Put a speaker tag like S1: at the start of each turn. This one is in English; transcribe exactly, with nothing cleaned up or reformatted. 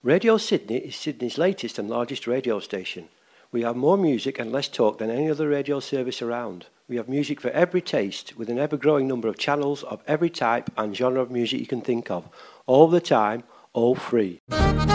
S1: Radio Sydney is Sydney's latest and largest radio station. We have more music and less talk than any other radio service around. We have music for every taste, with an ever-growing number of channels of every type and genre of music you can think of, all the time, all free.